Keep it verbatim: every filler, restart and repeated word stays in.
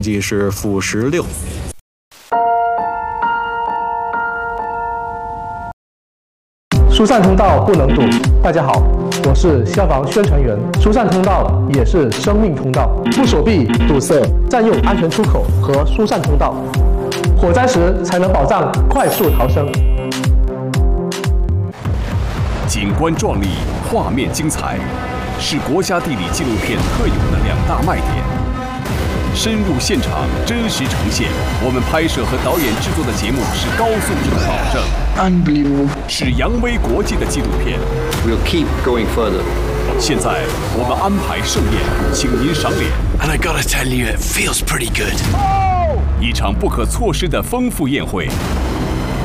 计是负十六。 疏散通道不能堵。大家好，我是消防宣传员。疏散通道也是生命通道，不锁闭堵塞，占用安全出口和疏散通道，火灾时才能保障快速逃生。 景观壮丽，画面精彩，是国家地理纪录片特有的两大卖点。深入现场，真实呈现。我们拍摄和导演制作的节目是高素质的保证。 Unbelievable， 是扬威国际的纪录片。 We'll keep going further。 现在我们安排盛宴，请您赏脸。 And I gotta tell you, it feels pretty good。 一场不可错失的丰富宴会。